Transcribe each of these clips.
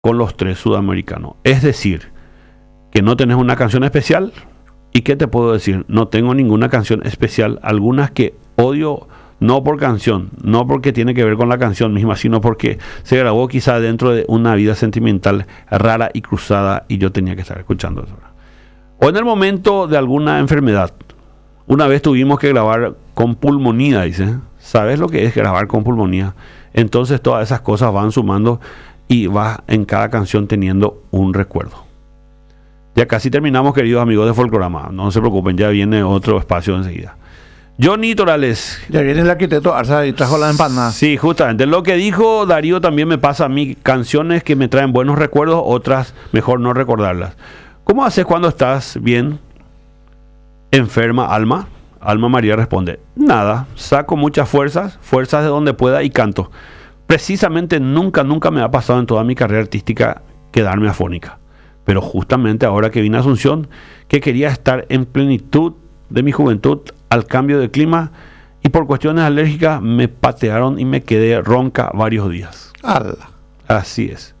con los tres sudamericanos. Es decir, que no tenés una canción especial. ¿Y qué te puedo decir? No tengo ninguna canción especial. Algunas que odio, no por canción, no porque tiene que ver con la canción misma, sino porque se grabó quizá dentro de una vida sentimental rara y cruzada y yo tenía que estar escuchando eso. O en el momento de alguna enfermedad. Una vez tuvimos que grabar con pulmonía, dice. ¿Sabes lo que es grabar con pulmonía? Entonces todas esas cosas van sumando y vas en cada canción teniendo un recuerdo. Ya casi terminamos, queridos amigos de Folclorama. No se preocupen, ya viene otro espacio enseguida. Johnny Torales. Ya viene el arquitecto Arza y trajo la empanada. Sí, justamente. Lo que dijo Darío también me pasa a mí. Canciones que me traen buenos recuerdos, otras mejor no recordarlas. ¿Cómo haces cuando estás bien? Enferma, Alma. Alma María responde: nada, saco muchas fuerzas de donde pueda y canto. Precisamente nunca me ha pasado en toda mi carrera artística quedarme afónica. Pero justamente ahora que vine a Asunción, que quería estar en plenitud de mi juventud al cambio de clima y por cuestiones alérgicas me patearon y me quedé ronca varios días. ¡Hala! Así es.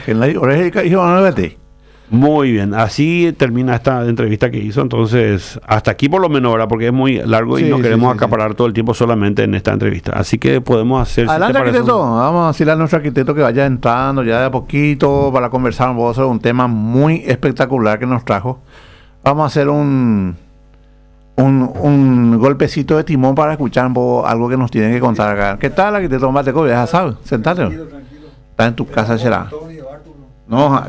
Muy bien, así termina esta entrevista que hizo. Entonces, hasta aquí por lo menos, ¿verdad? Porque es muy largo y no queremos acaparar todo el tiempo solamente en esta entrevista. Así que podemos hacer... Adelante, arquitecto. Vamos a decirle a nuestro arquitecto que vaya entrando ya de a poquito para conversar un poco sobre un tema muy espectacular que nos trajo. Vamos a hacer un golpecito de timón para escuchar un poco algo que nos tienen que contar acá. ¿Qué tal, arquitecto Mateco? Ya sabes, sentate. Tranquilo. Está en tu casa, será. No,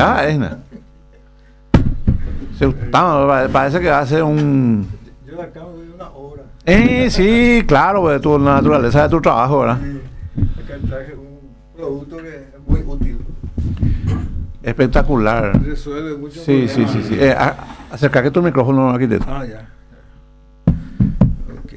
parece que va a ser un... Yo le acabo de una hora. Sí, claro, pues tu naturaleza de tu trabajo, ¿verdad? Acá traje un producto que es muy útil. Espectacular. Resuelve muchos Sí. Acerca que tu micrófono, arquitecto. Ya. Ok.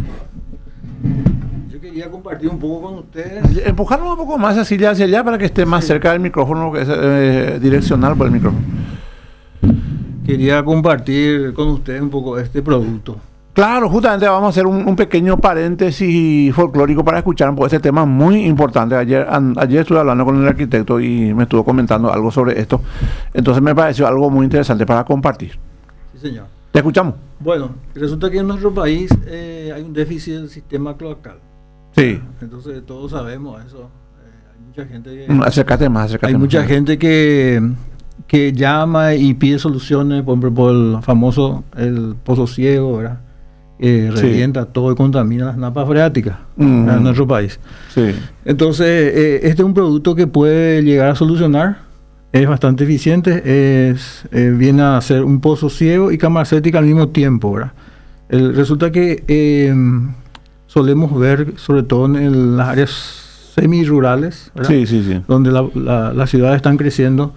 Yo quería compartir un poco con ustedes. Empujarlo un poco más hacia allá para que esté más cerca del micrófono, que es direccional por el micrófono. Quería compartir con ustedes un poco este producto. Claro, justamente vamos a hacer un pequeño paréntesis folclórico para escuchar un poco este tema muy importante. Ayer estuve hablando con el arquitecto y me estuvo comentando algo sobre esto. Entonces me pareció algo muy interesante para compartir. Sí, señor. Te escuchamos. Bueno, resulta que en nuestro país hay un déficit del sistema cloacal. Sí. Entonces todos sabemos eso. Hay mucha gente que... Acércate más. Hay mucha gente que llama y pide soluciones, por ejemplo, por el famoso el pozo ciego, ¿verdad? Revienta todo y contamina las napas freáticas en nuestro país. Sí. Entonces, este es un producto que puede llegar a solucionar, es bastante eficiente, viene a ser un pozo ciego y camarcética al mismo tiempo, ¿verdad? Resulta que solemos ver, sobre todo en las áreas semirurales, ¿verdad? Sí. Donde las ciudades están creciendo,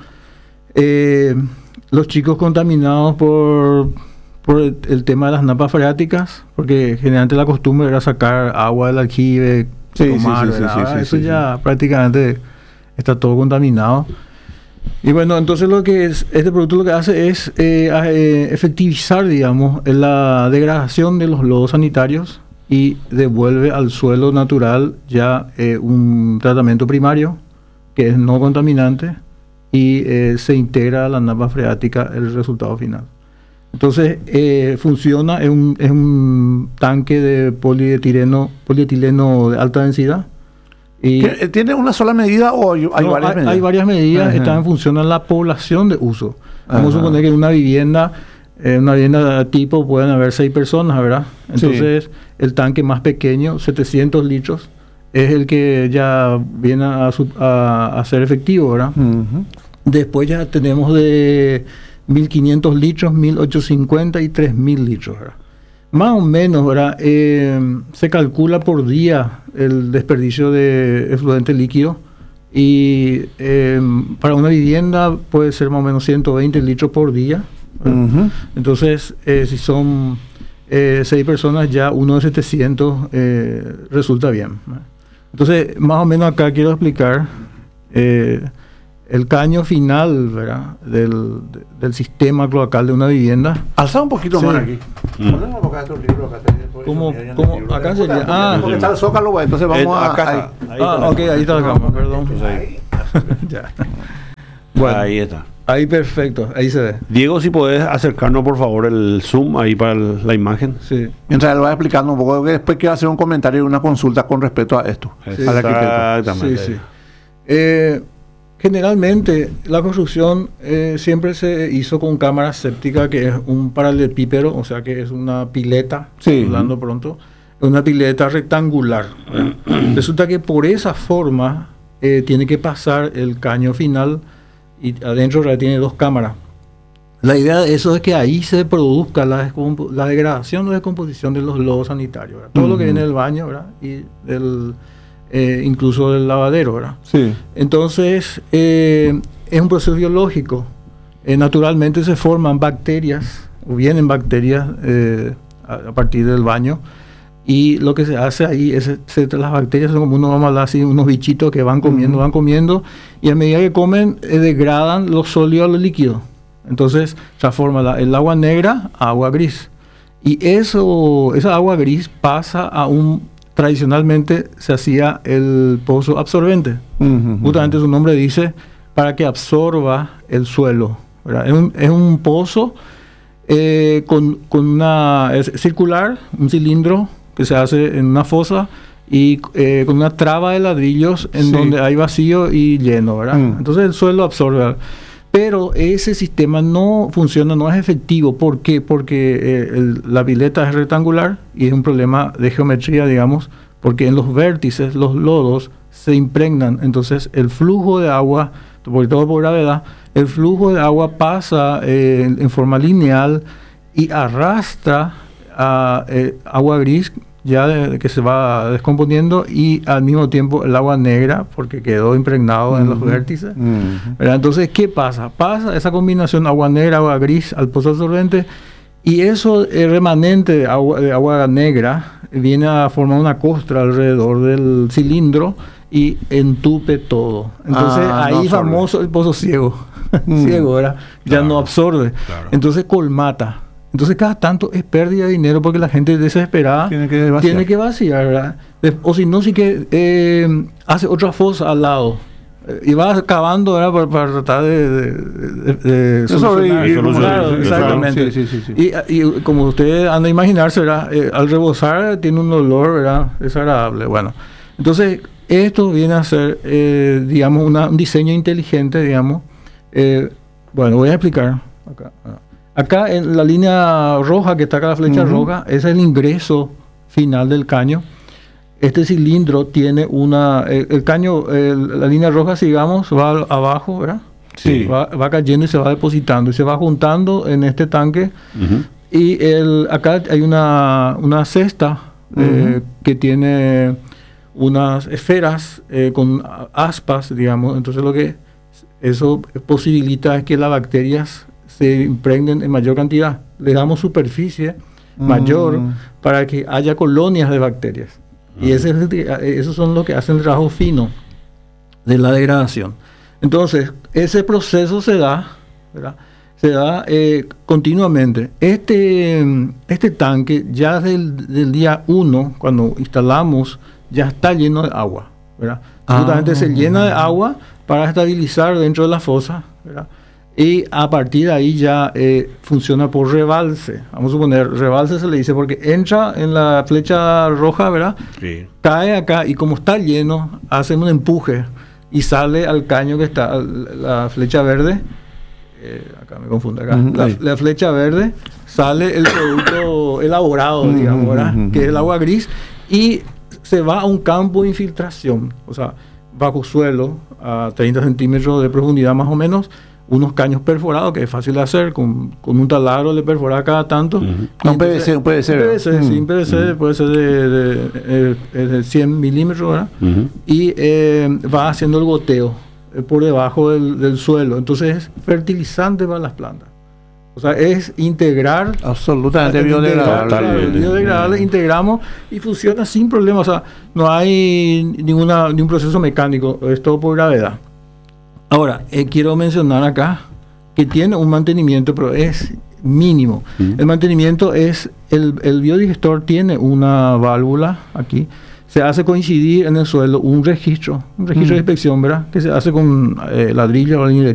los chicos contaminados por el tema de las napas freáticas, porque generalmente la costumbre era sacar agua del aljibe, tomar, eso ya prácticamente está todo contaminado. Y bueno, entonces este producto lo que hace es efectivizar, digamos, la degradación de los lodos sanitarios y devuelve al suelo natural ya un tratamiento primario que es no contaminante y se integra a la napa freática el resultado final. Entonces funciona, es un tanque de polietileno de alta densidad. Y ¿tiene una sola medida o hay varias medidas? Hay varias medidas, están en función de la población de uso. Vamos a suponer que en una vivienda tipo pueden haber 6 personas, ¿verdad? Entonces el tanque más pequeño, 700 litros, es el que ya viene a ser efectivo, ¿verdad? Después ya tenemos de 1500 litros, 1850 y 3000 litros, ¿verdad? Más o menos, ¿verdad? Se calcula por día el desperdicio de efluente líquido y para una vivienda puede ser más o menos 120 litros por día. Entonces, si son 6 personas, ya uno de 700 resulta bien, ¿verdad? Entonces, más o menos acá quiero explicar el caño final, ¿verdad? del sistema cloacal de una vivienda. Alza un poquito más aquí. ¿Cómo? Acá sería. Porque está el zócalo, entonces vamos acá. Ahí está la cámara, perdón. Ahí. Ya. Bueno, Ahí está. ahí perfecto, ahí se ve. Diego, si podés acercarnos por favor el zoom ahí para la imagen. Sí. Mientras él va explicando un poco, que después quiero hacer un comentario y una consulta con respecto a esto. Sí. Al arquitecto. Exactamente. Sí, sí. Generalmente la construcción siempre se hizo con cámara séptica, que es un paralelepípedo, o sea que es una pileta, Sí. hablando pronto, una pileta rectangular. Resulta que por esa forma tiene que pasar el caño final y adentro ya tiene 2 cámaras. La idea de eso es que ahí se produzca la degradación o descomposición de los logos sanitarios, ¿verdad? Todo lo que viene del baño, ¿verdad? Y incluso del lavadero, ¿verdad? Sí. Entonces, es un proceso biológico. Naturalmente se forman bacterias, o vienen bacterias a partir del baño, y lo que se hace ahí es, las bacterias son como vamos a hablar así, unos bichitos que van comiendo, y a medida que comen, degradan los sólidos a los líquidos. Entonces, se forma el agua negra a agua gris. Y esa agua gris pasa a tradicionalmente se hacía el pozo absorbente. Justamente su nombre dice, para que absorba el suelo, ¿verdad? Es un pozo es circular, un cilindro que se hace en una fosa y con una traba de ladrillos en donde hay vacío y lleno, ¿verdad? Entonces el suelo absorbe. Pero ese sistema no funciona, no es efectivo. ¿Por qué? Porque la pileta es rectangular y es un problema de geometría, digamos, porque en los vértices los lodos se impregnan. Entonces el flujo de agua, sobre todo por gravedad, el flujo de agua pasa en forma lineal y arrastra agua gris ya que se va descomponiendo, y al mismo tiempo el agua negra porque quedó impregnado en los vértices. Entonces, ¿qué pasa? Pasa esa combinación agua negra, agua gris al pozo absorbente, y eso remanente de agua negra viene a formar una costra alrededor del cilindro y entupe todo. Entonces ahí famoso el pozo ciego. Ciego, ¿verdad? Ya no absorbe. Claro. Entonces colmata. Entonces cada tanto es pérdida de dinero porque la gente desesperada tiene que vaciar, ¿verdad? O si no, sí que hace otra fosa al lado y va cavando, ¿verdad? Para tratar de solucionar. Exactamente. Sí. Y como ustedes han de imaginarse, ¿verdad? Al rebosar tiene un olor, ¿verdad? Desagradable. Bueno, entonces esto viene a ser, digamos, un diseño inteligente, digamos. Bueno, voy a explicar acá. Acá en la línea roja, que está acá la flecha roja, es el ingreso final del caño. Este cilindro tiene el caño, la línea roja, sigamos, va abajo, ¿verdad? Sí. Va cayendo y se va depositando y se va juntando en este tanque. Y acá hay una cesta que tiene unas esferas con aspas, digamos. Entonces lo que eso posibilita es que las bacterias se impregnen en mayor cantidad. Le damos superficie mayor para que haya colonias de bacterias. Y esos son lo que hacen el trabajo fino de la degradación. Entonces, ese proceso se da, ¿verdad? Se da continuamente. Este tanque ya del día 1, cuando instalamos, ya está lleno de agua, ¿verdad? Justamente se llena de agua para estabilizar dentro de la fosa, ¿verdad? Y a partir de ahí ya funciona por rebalse. Vamos a suponer, rebalse se le dice porque entra en la flecha roja, ¿verdad? Sí. Cae acá y como está lleno, hace un empuje y sale al caño que está, la flecha verde. Acá me confundo, acá. La flecha verde, sale el producto elaborado, digamos, ¿verdad? Que es el agua gris, y se va a un campo de infiltración, o sea, bajo suelo, a 30 centímetros de profundidad más o menos, unos caños perforados, que es fácil de hacer, con un taladro le perfora cada tanto. Un PVC, puede ser. Sí, un PVC puede ser de 100 milímetros, ¿verdad? Y va haciendo el goteo por debajo del suelo. Entonces es fertilizante para las plantas. O sea, es integrar. Absolutamente biodegradable. Integramos y funciona sin problema. O sea, no hay ningún proceso mecánico, es todo por gravedad. Ahora, quiero mencionar acá que tiene un mantenimiento, pero es mínimo. El mantenimiento es, el biodigestor tiene una válvula aquí, se hace coincidir en el suelo un registro de inspección, ¿verdad? Que se hace con ladrillo o